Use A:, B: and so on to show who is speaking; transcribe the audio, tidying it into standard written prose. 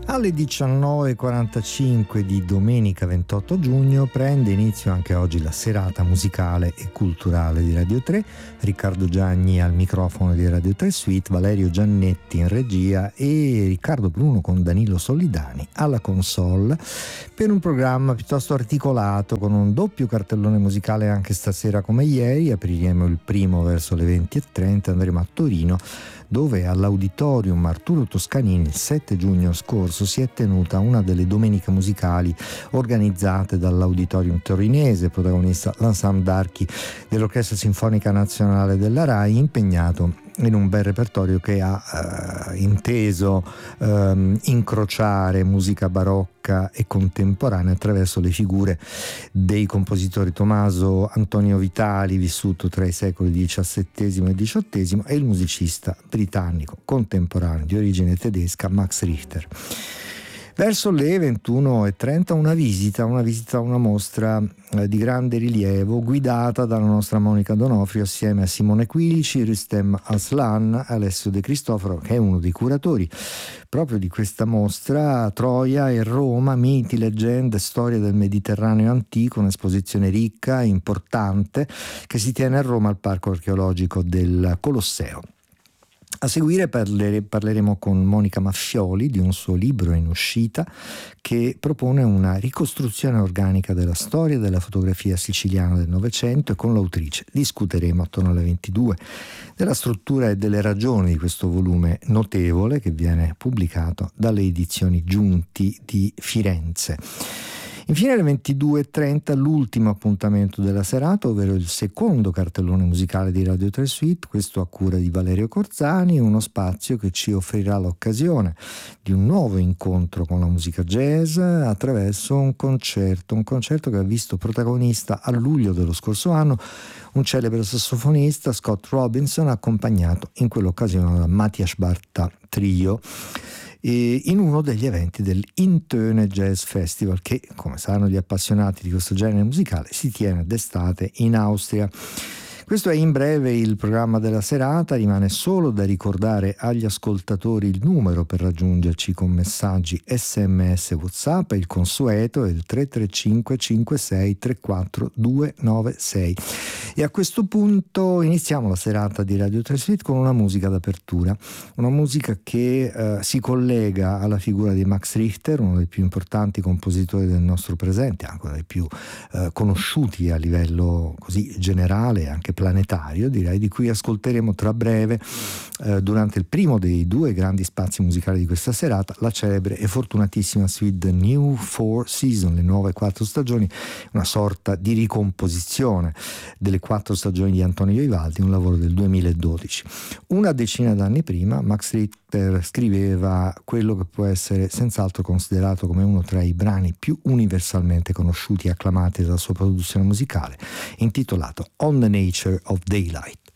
A: Alle 19:45 di domenica 28 giugno prende inizio anche oggi la serata musicale e culturale di Radio 3. Riccardo Gianni al microfono di Radio 3 Suite, Valerio Giannetti in regia e Riccardo Bruno con Danilo Sollidani alla console per un programma piuttosto articolato con un doppio cartellone musicale anche stasera come ieri. Apriremo il primo verso le 20:30, andremo a Torino, dove all'Auditorium Arturo Toscanini il 7 giugno scorso si è tenuta una delle domeniche musicali organizzate dall'Auditorium torinese, protagonista l'Ensemble d'Archi dell'Orchestra Sinfonica Nazionale della RAI, impegnato in un bel repertorio che ha inteso incrociare musica barocca e contemporanea attraverso le figure dei compositori Tommaso Antonio Vitali, vissuto tra i secoli XVII e XVIII, e il musicista britannico contemporaneo di origine tedesca Max Richter. Verso le 21:30 una visita a una mostra di grande rilievo guidata dalla nostra Monica Donofrio assieme a Simone Quilici, Rustem Aslan, Alessio De Cristofaro, che è uno dei curatori proprio di questa mostra, Troia e Roma, miti, leggende, storia del Mediterraneo antico, un'esposizione ricca e importante che si tiene a Roma al Parco Archeologico del Colosseo. A seguire parleremo con Monica Maffioli di un suo libro in uscita che propone una ricostruzione organica della storia e della fotografia siciliana del Novecento, e con l'autrice discuteremo attorno alle 22 della struttura e delle ragioni di questo volume notevole che viene pubblicato dalle edizioni Giunti di Firenze. Infine alle 22:30 l'ultimo appuntamento della serata, ovvero il secondo cartellone musicale di Radio 3 Suite, questo a cura di Valerio Corzani, uno spazio che ci offrirà l'occasione di un nuovo incontro con la musica jazz attraverso un concerto che ha visto protagonista a luglio dello scorso anno un celebre sassofonista, Scott Robinson, accompagnato in quell'occasione da Matthias Bartha Trio, in uno degli eventi del Intöne Jazz Festival che, come sanno gli appassionati di questo genere musicale, si tiene d'estate in Austria. Questo è in breve il programma della serata. Rimane solo da ricordare agli ascoltatori il numero per raggiungerci con messaggi SMS WhatsApp, il consueto è il 335 56 34 296. E a questo punto iniziamo la serata di Radio 3 Suite con una musica d'apertura, una musica che si collega alla figura di Max Richter, uno dei più importanti compositori del nostro presente, anche uno dei più conosciuti a livello così generale, anche planetario, direi, di cui ascolteremo tra breve durante il primo dei due grandi spazi musicali di questa serata, la celebre e fortunatissima suite The New Four Seasons, le nuove 4 stagioni, una sorta di ricomposizione delle 4 stagioni di Antonio Vivaldi, un lavoro del 2012. Una decina d'anni prima Max Richter scriveva quello che può essere senz'altro considerato come uno tra i brani più universalmente conosciuti e acclamati della sua produzione musicale, intitolato On the Nature of Daylight.